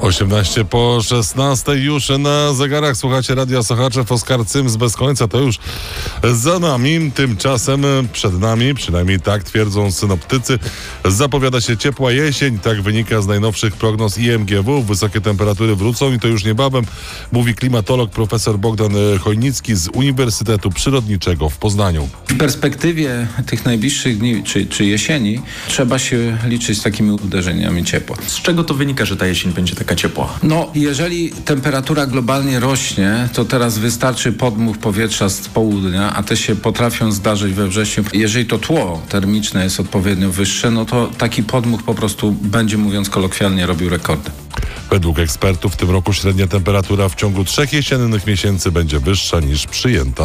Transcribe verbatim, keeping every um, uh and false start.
osiemnaście po szesnastej już na zegarach. Słuchacie Radia Sochaczew. Oskar Cyms bez końca to już za nami. Tymczasem przed nami, przynajmniej tak twierdzą synoptycy, zapowiada się ciepła jesień. Tak wynika z najnowszych prognoz I M G W. Wysokie temperatury wrócą i to już niebawem, mówi klimatolog profesor Bogdan Chojnicki z Uniwersytetu Przyrodniczego w Poznaniu. W perspektywie tych najbliższych dni czy, czy jesieni trzeba się liczyć z takimi uderzeniami ciepła. Z czego to wynika, że ta jesień będzie taka ciepła? No, jeżeli temperatura globalnie rośnie, to teraz wystarczy podmuch powietrza z południa, a te się potrafią zdarzyć we wrześniu. Jeżeli to tło termiczne jest odpowiednio wyższe, no to taki podmuch po prostu będzie, mówiąc kolokwialnie, robił rekordy. Według ekspertów w tym roku średnia temperatura w ciągu trzech jesiennych miesięcy będzie wyższa niż przyjęta